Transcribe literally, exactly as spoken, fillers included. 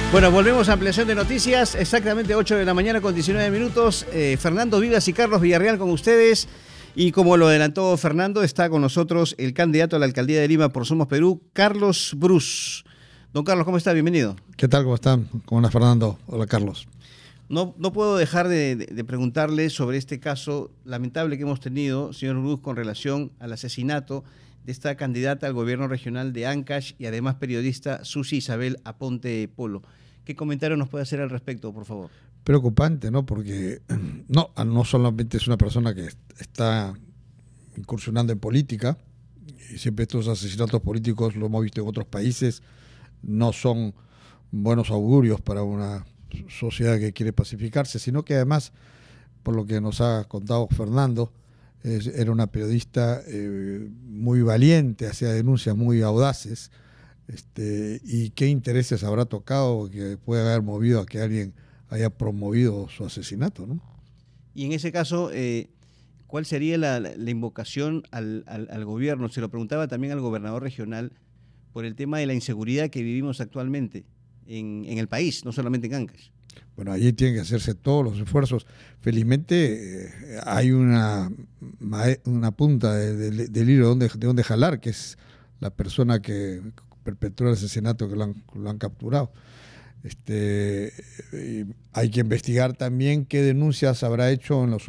Bueno, volvemos a ampliación de noticias, exactamente ocho de la mañana con diecinueve minutos. Eh, Fernando Vivas y Carlos Villarreal con ustedes. Y como lo adelantó Fernando, está con nosotros el candidato a la alcaldía de Lima por Somos Perú, Carlos Brus. Don Carlos, ¿cómo está? Bienvenido. ¿Qué tal? ¿Cómo están? ¿Cómo anda Fernando? Hola, Carlos. No, no puedo dejar de, de, de preguntarle sobre este caso lamentable que hemos tenido, señor Brus, con relación al asesinato de esta candidata al gobierno regional de Ancash y además periodista Susi Isabel Aponte Polo. ¿Qué comentario nos puede hacer al respecto, por favor? Preocupante, ¿no? Porque no, no solamente es una persona que está incursionando en política, y siempre estos asesinatos políticos, lo hemos visto en otros países, no son buenos augurios para una sociedad que quiere pacificarse, sino que además, por lo que nos ha contado Fernando, es, era una periodista eh, muy valiente, hacía denuncias muy audaces, este, y qué intereses habrá tocado que puede haber movido a que alguien haya promovido su asesinato, ¿no? Y en ese caso, eh, ¿cuál sería la, la invocación al, al, al gobierno? Se lo preguntaba también al gobernador regional por el tema de la inseguridad que vivimos actualmente en, en el país, no solamente en Ancash. Bueno, allí tienen que hacerse todos los esfuerzos. Felizmente eh, hay una, una punta de, de, del hilo de donde, de donde jalar, que es la persona que perpetró el asesinato, que lo han, lo han capturado. Este, hay que investigar también qué denuncias habrá hecho en los